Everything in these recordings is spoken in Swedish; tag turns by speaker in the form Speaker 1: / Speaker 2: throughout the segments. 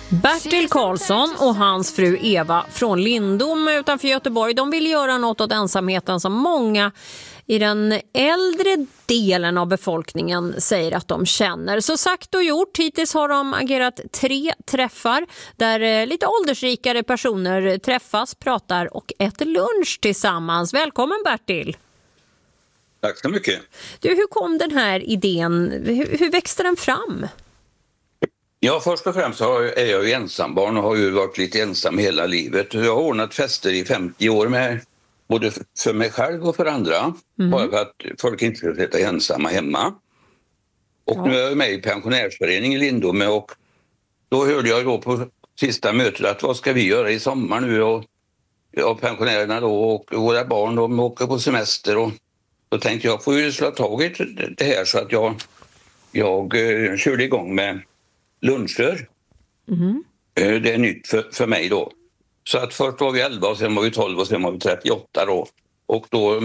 Speaker 1: Bertil Karlsson och hans fru Eva från Lindom utanför Göteborg, de vill göra något åt ensamheten som många i den äldre delen av befolkningen säger att de känner. Så sagt och gjort, hittills har de agerat 3 träffar där lite åldersrikare personer träffas, pratar och äter lunch tillsammans. Välkommen Bertil!
Speaker 2: Tack så mycket.
Speaker 1: Du, hur kom den här idén? Hur växte den fram?
Speaker 2: Ja, först och främst är jag ju ensambarn och har ju varit lite ensam hela livet. Jag har ordnat fester i 50 år med både för mig själv och för andra. Bara för att folk inte ska sitta ensamma hemma. Och nu är jag med i pensionärsföreningen i Lindom och då hörde jag då på sista mötet att vad ska vi göra i sommar nu? Och pensionärerna då och våra barn de åker på semester och då tänkte jag får ju slå tag i det här så att jag körde igång med luncher. Det är nytt för mig då. Så att först var vi 11 och sen var vi 12 och sen var vi 38 då. Och då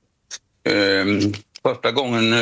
Speaker 2: första gången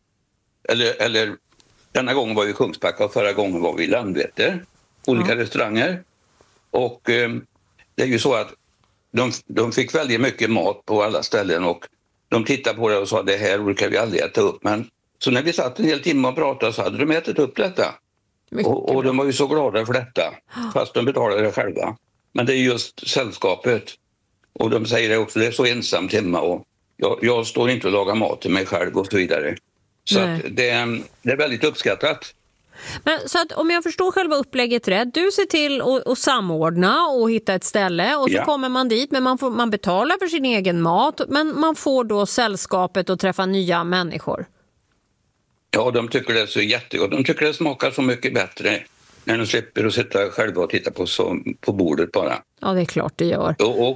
Speaker 2: eller denna gången var vi i Kungsbacka och förra gången var vi i Landvetter. Olika restauranger. Och det är ju så att de fick väldigt mycket mat på alla ställen och de tittade på det och sa det här brukar vi aldrig äta upp. Men så när vi satt en hel timme och pratade så hade de ätit upp detta. Och de var ju så glada för detta, fast de betalade det själva. Men det är just sällskapet. Och de säger det också, det är så ensamt hemma och jag står inte och lagar mat till mig själv och så vidare. Så att det är väldigt uppskattat.
Speaker 1: Men så att om jag förstår själva upplägget rätt, du ser till att samordna och hitta ett ställe och så kommer man dit, men man betalar för sin egen mat, men man får då sällskapet att träffa nya människor.
Speaker 2: Ja, de tycker det är så jättegott. De tycker det smakar så mycket bättre när de slipper att sitta själva och titta på bordet bara.
Speaker 1: Ja, det är klart det gör.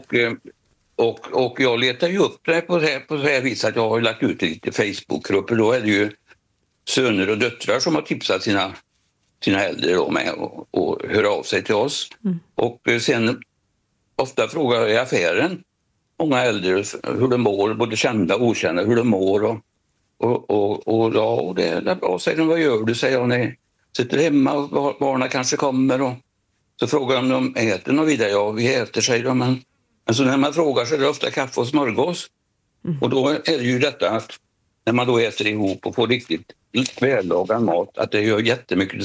Speaker 2: Och jag letar ju upp det på så här vis att jag har lagt ut lite Facebookgrupper. Då är det ju söner och döttrar som har tipsat sina äldre då med och hör av sig till oss. Och sen ofta frågar jag i affären många äldre hur de mår, både kända och okända, hur de mår och det är bra, säger de. Vad gör du? Säger jag, sitter hemma och barnen kanske kommer och så frågar de om de äter något vidare. Ja, vi äter, säger de. Men så när man frågar så är det ofta kaffe och smörgås. Och då är det ju detta att när man då äter ihop och får riktigt vällagad mat, att det gör jättemycket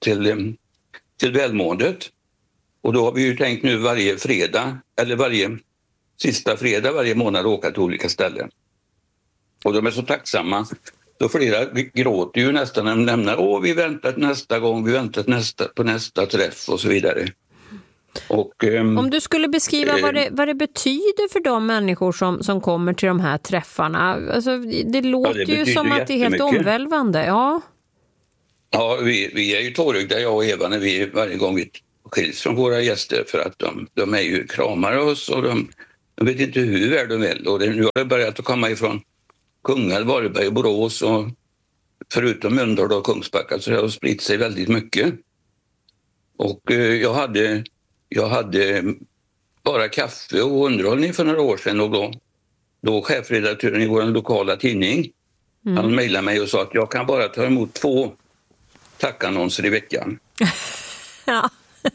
Speaker 2: till välmåendet. Och då har vi ju tänkt nu varje fredag, eller varje sista fredag varje månad åka till olika ställen. Och de är så tacksamma. Så flera gråter ju nästan när de nämner vi väntar nästa gång, vi väntar på nästa träff och så vidare. Och,
Speaker 1: om du skulle beskriva vad det betyder för de människor som kommer till de här träffarna. Alltså, det låter ju som att det är helt omvälvande. Ja, vi är ju tårögda, jag och Eva, när vi varje gång vi skiljs från våra gäster för att de är ju kramar oss och de vet inte hur väl de vill. Och nu har det börjat att komma ifrån Kungälv, Varberg och Borås och förutom Mölndal och Kungsbacka så det har spritt sig väldigt mycket. Och jag hade bara kaffe och underhållning för några år sedan och då chefredaktören i vår lokala tidning han mejlade mig och sa att jag kan bara ta emot 2 tackannonser i veckan. Ja.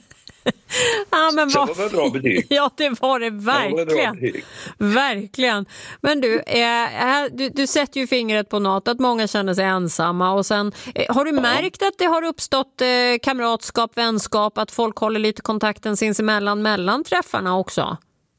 Speaker 1: Ja, men
Speaker 2: så det var bra betyg.
Speaker 1: Ja, det var det verkligen. Verkligen. Men du sätter ju fingret på något, att många känner sig ensamma. Och sen, har du märkt att det har uppstått kamratskap, vänskap, att folk håller lite kontakten sinsemellan mellan träffarna också?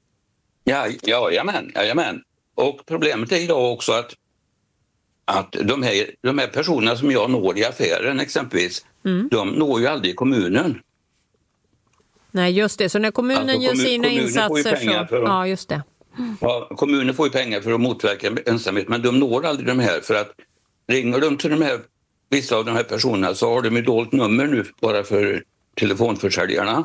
Speaker 1: Jajamän. Och problemet är idag också att de här personerna som jag når i affären exempelvis, de når ju aldrig kommunen. Nej, just det. Så när kommunen gör sina insatser så... Ja, just det.
Speaker 2: Ja, kommunen får ju pengar för att motverka ensamhet, men de når aldrig de här för att ringer de till vissa av de här personerna så har de ju dolt nummer nu bara för telefonförsäljarna.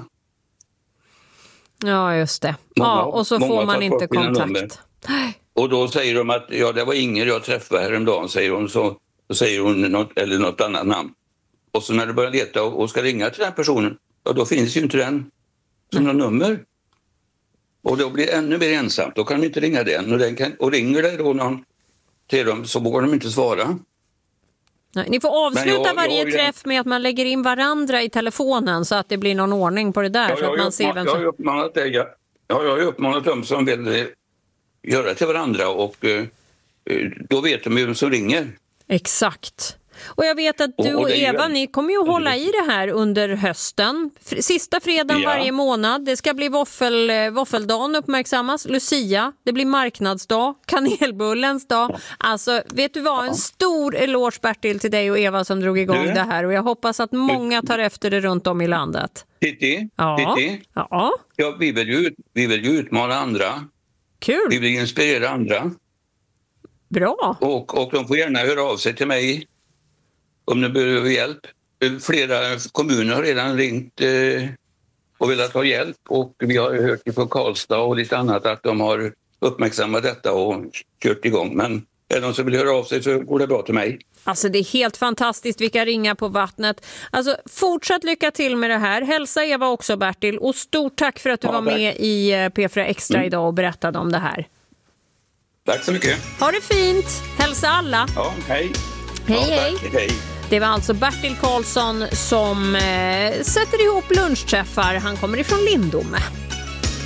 Speaker 1: Ja, just det. Och så får man inte kontakt.
Speaker 2: Och då säger de att det var Inger jag träffade häromdagen, säger hon. Så säger hon något annat namn. Och så när du börjar leta och ska ringa till den personen, då finns ju inte den som något nummer. Och då blir det ännu mer ensamt. Då kan de inte ringa den. Och ringer det då någon till dem så vågar de inte svara.
Speaker 1: Nej, ni får avsluta varje träff med att man lägger in varandra i telefonen så att det blir någon ordning på det där. Så att man ser vem som...
Speaker 2: Jag har uppmanat dem som vill göra till varandra och då vet de vem som ringer.
Speaker 1: Exakt. Och jag vet att du och Eva, ni kommer ju hålla i det här under hösten. Sista fredagen varje månad. Det ska bli våffeldagen uppmärksammas. Lucia, det blir marknadsdag. Kanelbullens dag. Alltså, vet du vad? En stor eloge, Bertil, till dig och Eva som drog igång det här. Och jag hoppas att många tar efter det runt om i landet.
Speaker 2: Titti?
Speaker 1: Ja.
Speaker 2: Ja, vi vill ju utmana andra.
Speaker 1: Kul.
Speaker 2: Vi vill inspirera andra.
Speaker 1: Bra.
Speaker 2: Och de får gärna höra av sig till mig om de behöver hjälp. Flera kommuner har redan ringt och velat ha hjälp. Och vi har hört från Karlstad och lite annat att de har uppmärksammat detta och kört igång. Men är det någon som vill höra av sig så går det bra till mig.
Speaker 1: Alltså det är helt fantastiskt vilka ringar på vattnet. Alltså fortsätt lycka till med det här. Hälsa Eva också, Bertil. Och stort tack för att du var med i P4 Extra idag och berättade om det här.
Speaker 2: Tack så mycket.
Speaker 1: Ha det fint. Hälsa alla.
Speaker 2: Ja, hej.
Speaker 1: Hej. Det var alltså Bertil Karlsson som sätter ihop lunchträffar. Han kommer ifrån Lindome.